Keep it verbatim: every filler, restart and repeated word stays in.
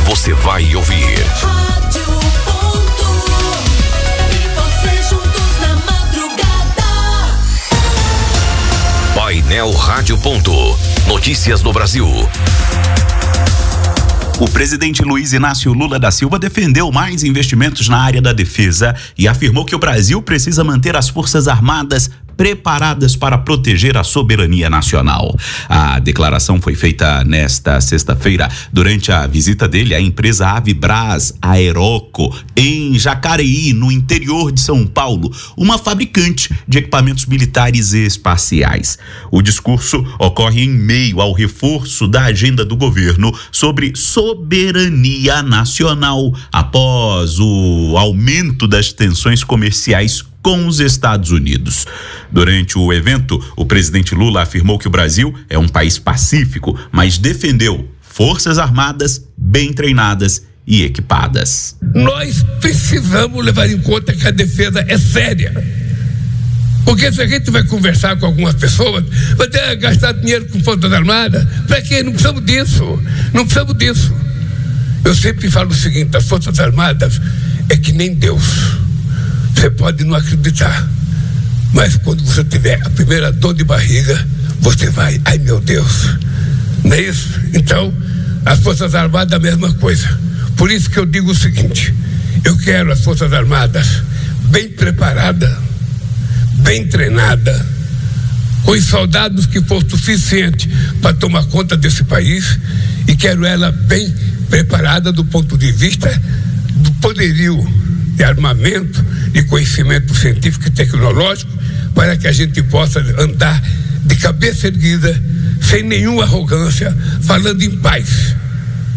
você vai ouvir. Rádio Ponto. E você juntos na madrugada. Painel Rádio Ponto. Notícias do Brasil. O presidente Luiz Inácio Lula da Silva defendeu mais investimentos na área da defesa e afirmou que o Brasil precisa manter as Forças Armadas preparadas para proteger a soberania nacional. A declaração foi feita nesta sexta-feira durante a visita dele à empresa Avibras Aeroco em Jacareí, no interior de São Paulo, uma fabricante de equipamentos militares e espaciais. O discurso ocorre em meio ao reforço da agenda do governo sobre soberania nacional após o aumento das tensões comerciais com os Estados Unidos. Durante o evento, o presidente Lula afirmou que o Brasil é um país pacífico, mas defendeu forças armadas bem treinadas e equipadas. Nós precisamos levar em conta que a defesa é séria. Porque se a gente vai conversar com algumas pessoas, vai ter que gastar dinheiro com Forças Armadas, para quê? Não precisamos disso. Não precisamos disso. Eu sempre falo o seguinte: as Forças Armadas é que nem Deus. Você pode não acreditar, mas quando você tiver a primeira dor de barriga, você vai, ai meu Deus, não é isso? Então, as Forças Armadas é a mesma coisa. Por isso que eu digo o seguinte: eu quero as Forças Armadas bem preparadas, bem treinadas, com os soldados que for suficiente para tomar conta desse país, e quero ela bem preparada do ponto de vista do poderio de armamento, de conhecimento científico e tecnológico, para que a gente possa andar de cabeça erguida, sem nenhuma arrogância, falando em paz.